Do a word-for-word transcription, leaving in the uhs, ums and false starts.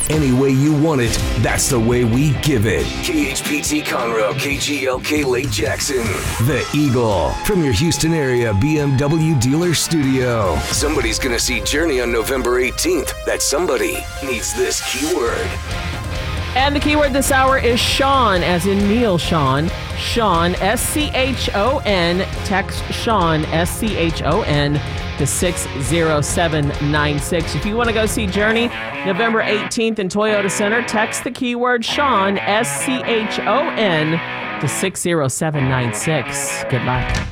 Any way you want it, that's the way we give it. K H P T Conroe, K G L K Lake Jackson. The Eagle, from your Houston area B M W dealer studio. Somebody's going to see Journey on November eighteenth. That somebody needs this keyword. And the keyword this hour is Sean, as in Neil Sean. Sean, S C H O N. Text Sean, S C H O N, to six zero seven nine six. If you want to go see Journey November eighteenth in Toyota Center, text the keyword Sean, S C H O N, to six zero seven nine six. Good luck.